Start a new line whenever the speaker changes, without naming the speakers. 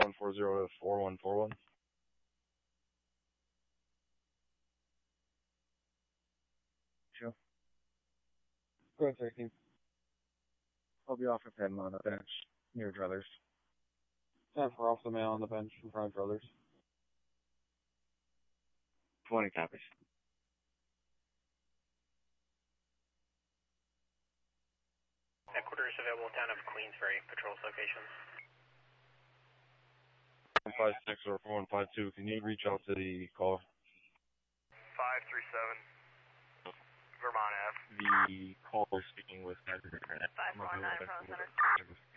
4140 to 4141.
Sure. Go ahead, 13. I'll be off of him on the bench near Druthers.
10 for off the male on the bench in front of Druthers.
20 copies.
Headquarters available town of Queensbury, patrols locations.
156 or 4152, can you reach out to the caller?
537, Vermont Ave.
The caller speaking with
549 from Center.